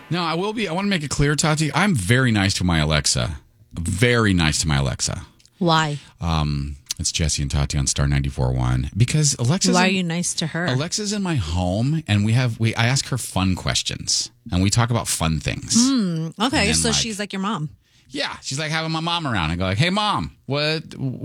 No, I will be. I want to make it clear, Tati. I'm very nice to my Alexa. Very nice to my Alexa. Why? It's Jesse and Tati on Star 94.1 because Alexa's. Why are you nice to her? Alexa's in my home, and I ask her fun questions, and we talk about fun things. Okay, so she's like your mom. Yeah, she's like having my mom around. I go like, "Hey, mom, what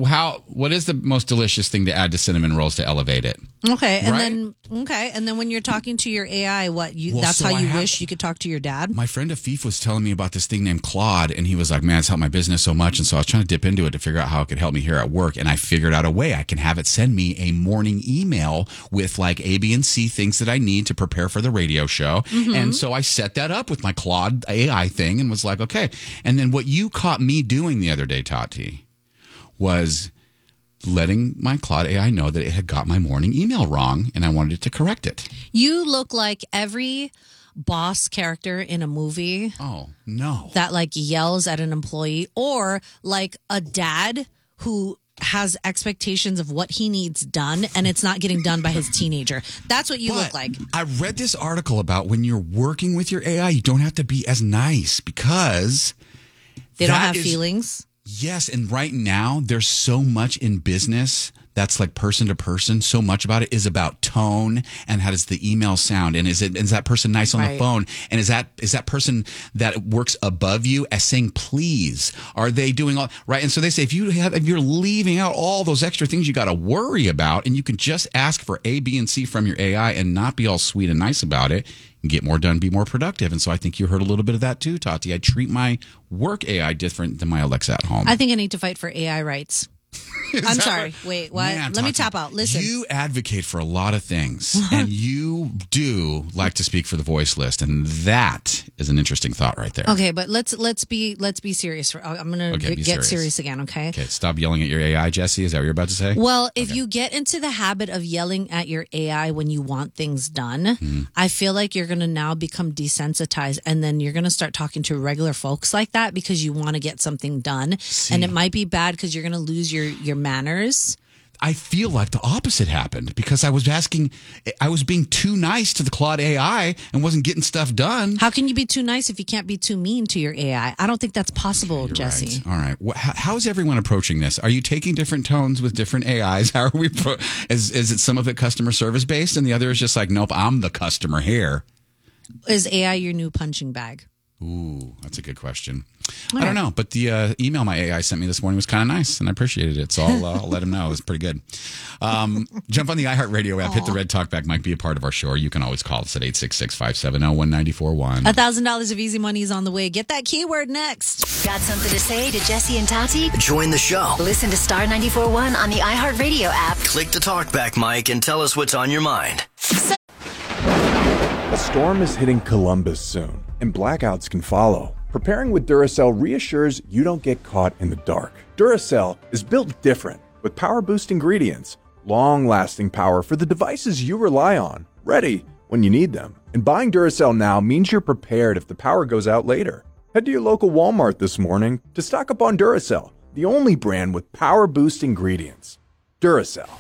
is the most delicious thing to add to cinnamon rolls to elevate it?" Okay, and right? then when you're talking to your AI, that's how you wish you could talk to your dad? My friend Afif was telling me about this thing named Claude, and he was like, "Man, it's helped my business so much," and so I was trying to dip into it to figure out how it could help me here at work, and I figured out a way. I can have it send me a morning email with like A, B, and C things that I need to prepare for the radio show, and so I set that up with my Claude AI thing and was like, okay. And then what you caught me doing the other day, Tati, was letting my Claude AI know that it had got my morning email wrong and I wanted it to correct it. You look like every boss character in a movie. Oh, no. That like yells at an employee, or like a dad who has expectations of what he needs done and it's not getting done by his teenager. That's what you look like. I read this article about when you're working with your AI, you don't have to be as nice because they don't have feelings. Yes, and right now there's so much in business that's like person to person. So much about it is about tone and how does the email sound, and is that person nice on the phone, and is that person that works above you as saying please? Are they doing all right? And so they say if you're leaving out all those extra things you got to worry about, and you can just ask for A, B, and C from your AI and not be all sweet and nice about it. Get more done, be more productive. And so I think you heard a little bit of that too, Tati. I treat my work AI different than my Alexa at home. I think I need to fight for AI rights. I'm sorry. Right? Wait, what? Man, Let me tap out. Listen. You advocate for a lot of things, and you do like to speak for the voice list, and that is an interesting thought right there. Okay, but let's be serious. I'm going to get serious again, okay? Okay, stop yelling at your AI, Jesse. Is that what you're about to say? Well, if you get into the habit of yelling at your AI when you want things done, I feel like you're going to now become desensitized, and then you're going to start talking to regular folks like that because you want to get something done. And it might be bad because you're going to lose your manners. I feel like the opposite happened because I was being too nice to the Claude AI and wasn't getting stuff done. How can you be too nice if you can't be too mean to your AI? I don't think that's possible, You're Jesse. Right. All right. How is everyone approaching this? Are you taking different tones with different AIs? How are we? Is it some of it customer service based and the other is just like, nope, I'm the customer here? Is AI your new punching bag? Ooh, that's a good question. I don't know, but the email my AI sent me this morning was kind of nice, and I appreciated it. So I'll let him know. It was pretty good. Jump on the iHeartRadio app, hit the red talkback mic, be a part of our show. Or you can always call us at 866-570-1941. $1,000 of easy money is on the way. Get that keyword next. Got something to say to Jesse and Tati? Join the show. Listen to Star 94.1 on the iHeartRadio app. Click the talkback mic and tell us what's on your mind. A storm is hitting Columbus soon, and blackouts can follow. Preparing with Duracell reassures you don't get caught in the dark. Duracell is built different, with power-boost ingredients, long-lasting power for the devices you rely on, ready when you need them. And buying Duracell now means you're prepared if the power goes out later. Head to your local Walmart this morning to stock up on Duracell, the only brand with power-boost ingredients. Duracell.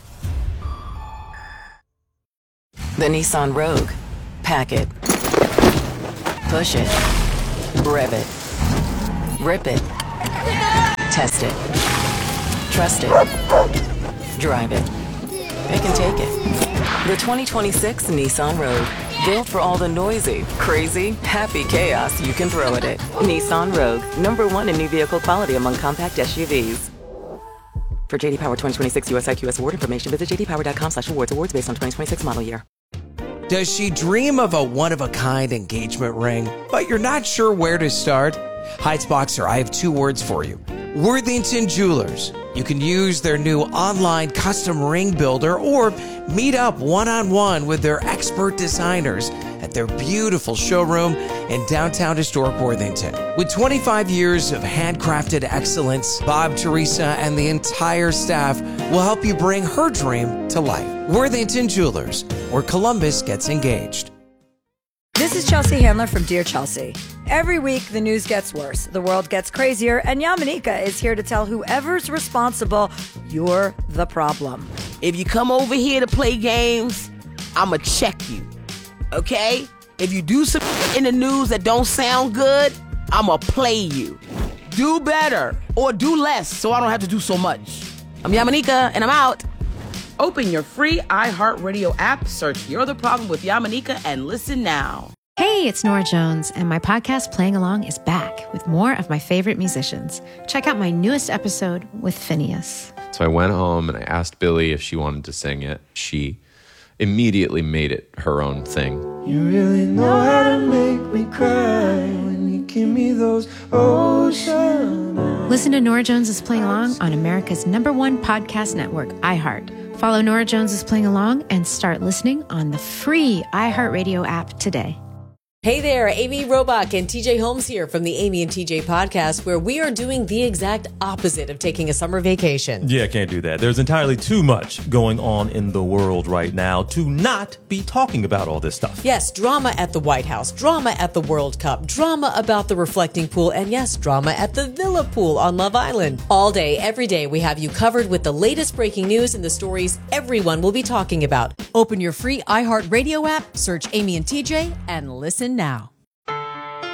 The Nissan Rogue. Pack it. Push it. Rev it. Rip it. Test it. Trust it. Drive it. It can take it. The 2026 Nissan Rogue. Built for all the noisy, crazy, happy chaos you can throw at it. Nissan Rogue. #1 in new vehicle quality among compact SUVs. For JD Power 2026 US IQS award information, visit jdpower.com/awards. Awards based on 2026 model year. Does she dream of a one-of-a-kind engagement ring, but you're not sure where to start? Heights Boxer, I have 2 words for you. Worthington Jewelers. You can use their new online custom ring builder or meet up one-on-one with their expert designers at their beautiful showroom in downtown historic Worthington. With 25 years of handcrafted excellence, Bob, Teresa, and the entire staff will help you bring her dream to life. Worthington Jewelers, where Columbus gets engaged. This is Chelsea Handler from Dear Chelsea. Every week, the news gets worse, the world gets crazier, and Yamanika is here to tell whoever's responsible, you're the problem. If you come over here to play games, I'ma check you, okay? If you do some in the news that don't sound good, I'ma play you. Do better or do less so I don't have to do so much. I'm Yamanika, and I'm out. Open your free iHeartRadio app, search You're the Problem with Yamanika, and listen now. Hey, it's Nora Jones, and my podcast Playing Along is back with more of my favorite musicians. Check out my newest episode with Phineas. So I went home and I asked Billie if she wanted to sing it. She immediately made it her own thing. You really know how to make me cry when you give me those ocean eyes. Listen to Nora Jones is Playing Along on America's #1 podcast network, iHeart. Follow Nora Jones is Playing Along and start listening on the free iHeartRadio app today. Hey there, Amy Robach and TJ Holmes here from the Amy and TJ podcast, where we are doing the exact opposite of taking a summer vacation. Yeah, can't do that. There's entirely too much going on in the world right now to not be talking about all this stuff. Yes, drama at the White House, drama at the World Cup, drama about the reflecting pool, and yes, drama at the Villa Pool on Love Island. All day, every day, we have you covered with the latest breaking news and the stories everyone will be talking about. Open your free iHeartRadio app, search Amy and TJ, and listen now.